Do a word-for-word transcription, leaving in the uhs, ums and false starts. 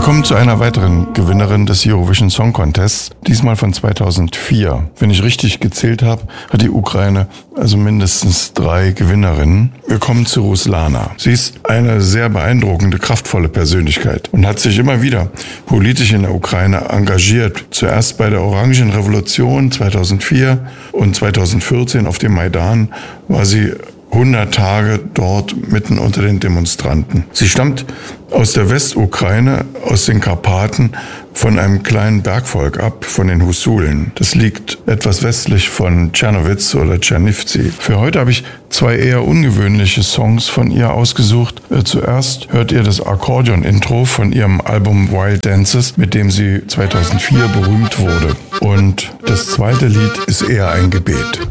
kommen zu einer weiteren Gewinnerin des Eurovision Song Contests, diesmal von zweitausendvier. Wenn ich richtig gezählt habe, hat die Ukraine also mindestens drei Gewinnerinnen. Wir kommen zu Ruslana. Sie ist eine sehr beeindruckende, kraftvolle Persönlichkeit und hat sich immer wieder politisch in der Ukraine engagiert. Zuerst bei der Orangenrevolution zweitausendvier und zweitausendvierzehn auf dem Maidan war sie hundert Tage dort mitten unter den Demonstranten. Sie stammt aus der Westukraine, aus den Karpaten, von einem kleinen Bergvolk ab, von den Husulen. Das liegt etwas westlich von Czernowitz oder Czernivtsi. Für heute habe ich zwei eher ungewöhnliche Songs von ihr ausgesucht. Zuerst hört ihr das Akkordeon-Intro von ihrem Album Wild Dances, mit dem sie zweitausendvier berühmt wurde. Und das zweite Lied ist eher ein Gebet.